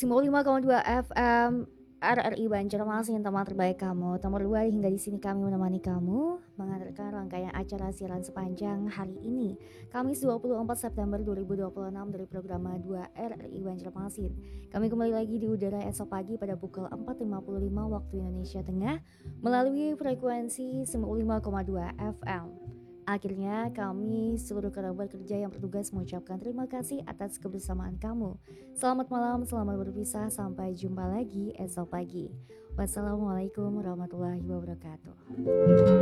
95,2 FM RRI Banjarmasin, teman terbaik kamu. Nomor 2 hingga di sini kami menemani kamu mengantarkan rangkaian acara siaran sepanjang hari ini, Kamis 24 September 2026 dari program 2 RRI Banjarmasin. Kami kembali lagi di udara esok pagi pada pukul 4.55 waktu Indonesia Tengah melalui frekuensi 95,2 FM. Akhirnya kami seluruh kerabat kerja yang bertugas mengucapkan terima kasih atas kebersamaan kamu. Selamat malam, selamat berpisah, sampai jumpa lagi esok pagi. Wassalamualaikum warahmatullahi wabarakatuh.